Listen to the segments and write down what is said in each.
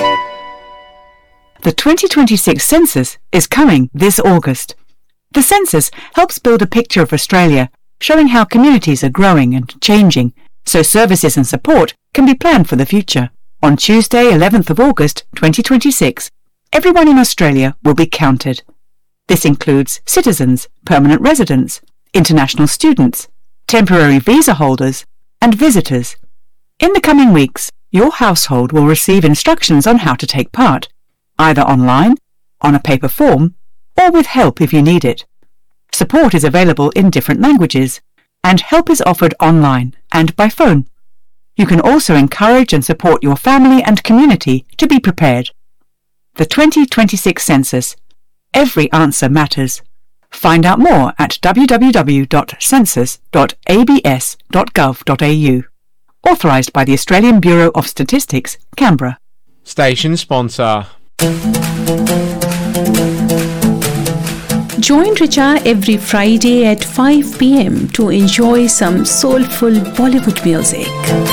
The 2026 census is coming this August. The census helps build a picture of Australia, showing how communities are growing and changing, so services and support can be planned for the future. On Tuesday, 11th of August 2026, everyone in Australia will be counted. This includes citizens, permanent residents, international students, temporary visa holders, and visitors. In the coming weeks, your household will receive instructions on how to take part, either online, on a paper form, or with help if you need it. Support is available in different languages, and help is offered online and by phone. You can also encourage and support your family and community to be prepared. The 2026 Census. Every answer matters. Find out more at www.census.abs.gov.au. Authorised by the Australian Bureau of Statistics, Canberra. Station sponsor. Join Richa every Friday at 5 p.m. to enjoy some soulful Bollywood music.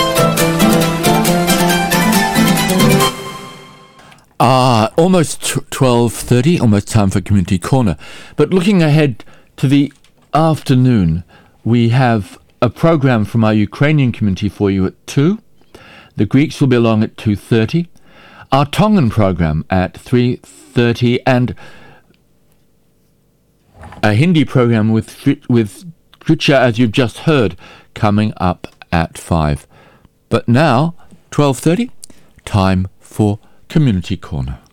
Almost 12:30, almost time for Community Corner. But looking ahead to the afternoon, we have a program from our Ukrainian community for you at 2. The Greeks will be along at 2:30. Our Tongan program at 3:30, and a Hindi program with Richa, as you've just heard, coming up at 5. But now, 12:30, time for Community Corner.